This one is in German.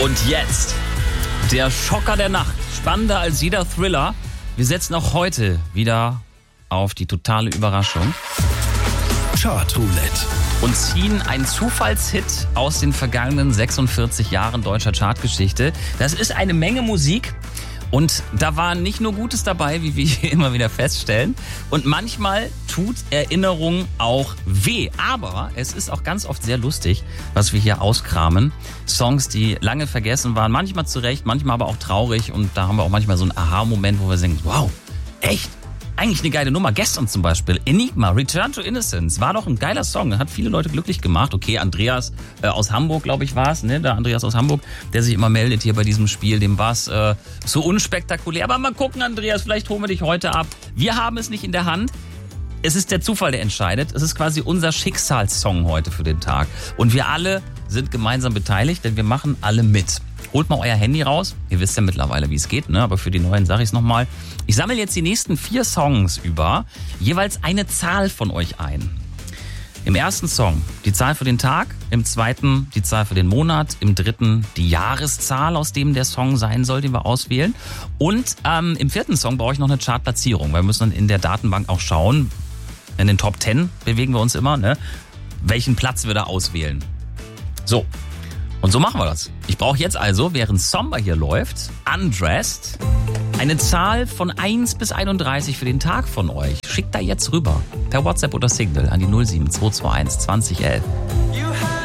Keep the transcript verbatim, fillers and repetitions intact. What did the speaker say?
Und jetzt der Schocker der Nacht. Spannender als jeder Thriller. Wir setzen auch heute wieder auf die totale Überraschung. Chartroulette. Und ziehen einen Zufallshit aus den vergangenen sechsundvierzig Jahren deutscher Chartgeschichte. Das ist eine Menge Musik. Und da war nicht nur Gutes dabei, wie wir hier immer wieder feststellen. Und manchmal tut Erinnerung auch weh. Aber es ist auch ganz oft sehr lustig, was wir hier auskramen. Songs, die lange vergessen waren, manchmal zu Recht, manchmal aber auch traurig. Und da haben wir auch manchmal so einen Aha-Moment, wo wir denken, wow, echt? Eigentlich eine geile Nummer. Gestern zum Beispiel Enigma, Return to Innocence. War doch ein geiler Song. Hat viele Leute glücklich gemacht. Okay, Andreas äh, aus Hamburg, glaube ich, war es. Ne? Der Andreas aus Hamburg, der sich immer meldet hier bei diesem Spiel. Dem war es äh, so unspektakulär. Aber mal gucken, Andreas, vielleicht holen wir dich heute ab. Wir haben es nicht in der Hand. Es ist der Zufall, der entscheidet. Es ist quasi unser Schicksalssong heute für den Tag. Und wir alle sind gemeinsam beteiligt, denn wir machen alle mit. Holt mal euer Handy raus. Ihr wisst ja mittlerweile, wie es geht, ne? Aber für die Neuen sage ich es nochmal. Ich sammle jetzt die nächsten vier Songs über jeweils eine Zahl von euch ein. Im ersten Song die Zahl für den Tag, im zweiten die Zahl für den Monat, im dritten die Jahreszahl, aus dem der Song sein soll, den wir auswählen. Und ähm, im vierten Song brauche ich noch eine Chartplatzierung. Wir müssen dann in der Datenbank auch schauen, in den Top Ten bewegen wir uns immer, ne? Welchen Platz wir da auswählen. So. Und so machen wir das. Ich brauche jetzt also, während Somber hier läuft, Undressed, eine Zahl von eins bis einunddreißig für den Tag von euch. Schickt da jetzt rüber. Per WhatsApp oder Signal an die null sieben zwei zwei eins zwanzig elf.